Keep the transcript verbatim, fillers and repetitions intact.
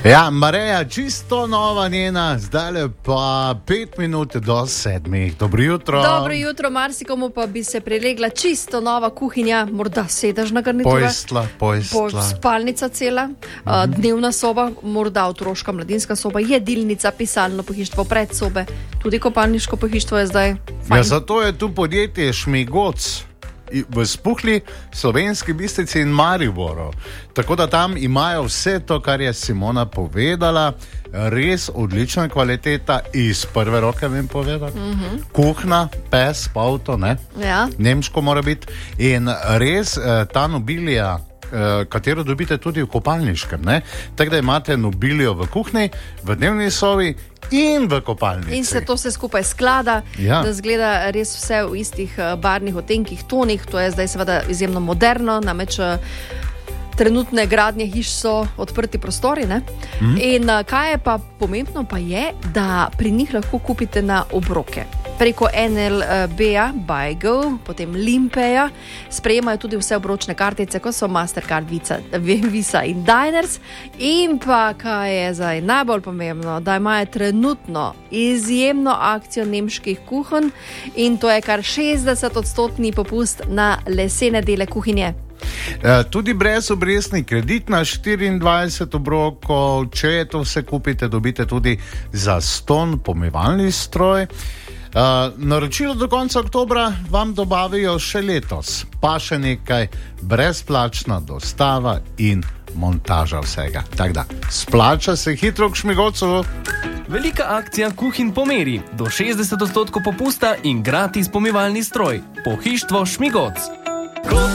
Ja, Mareja, čisto nova njena, zdaj le pa pet minut do sedmih. Dobro jutro. Dobro jutro, marsikomu pa bi se prilegla čisto nova kuhinja, morda sedežna garnitura. Pojstla, pojstla. Po, spalnica cela, uh, dnevna soba, morda otroška mladinska soba, jedilnica, pisalno pohištvo, predsobe, tudi kopalniško pohištvo je zdaj fajn. Ja, zato je tu podjetje Šmigoc v Spuhli, Slovenski Bistrici in Mariboru. Tako da tam imajo vse to, kar je Simona povedala, res odlična kvaliteta iz prve roke, vem povedati. Mm-hmm. Kuhna, pes, avto, ne? Ja. Nemško mora biti. In res ta nobilija, katero dobite tudi v kopalniškem, ne? Tako da imate nobilijo v kuhni, v dnevni sobi in v kopalnici. In se to vse skupaj sklada, ja. Da zgleda res vse v istih barvnih otenkih, tonih. To je zdaj seveda izjemno moderno, namreč trenutne gradnje hiš so odprti prostori, ne? Mm. In kaj je pa pomembno, pa je, da pri njih lahko kupite na obroke. Preko N L B-ja, Buygo, potem Limpeja, sprejemajo tudi vse obročne kartice, kot so Mastercard, Visa, Visa in Diners. In pa, kaj je zdaj najbolj pomembno, da imajo trenutno izjemno akcijo nemških kuhinj in to je kar šestdeset odstotni popust na lesene dele kuhinje. Tudi brez obrestni kredit na štiriindvajset obrokov, če to vse kupite, dobite tudi zastonj pomivalni stroj. Uh, naročilo do konca oktobra vam dobavijo še letos, pa še nekaj, brezplačna dostava in montaža vsega. Tako da, splača se hitro k Šmigocu. Velika akcija Kuhin pomeri, do šestdeset odstotkov popusta in gratis pomivalni stroj. Pohištvo Šmigoc.